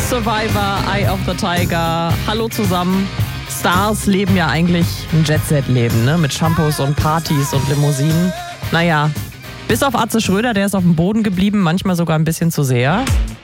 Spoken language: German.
Survivor, Eye of the Tiger. Hallo zusammen. Stars leben ja eigentlich ein Jet-Set-Leben, ne? Mit Shampoos und Partys und Limousinen. Naja, bis auf Atze Schröder, der ist auf dem Boden geblieben, manchmal sogar ein bisschen zu sehr.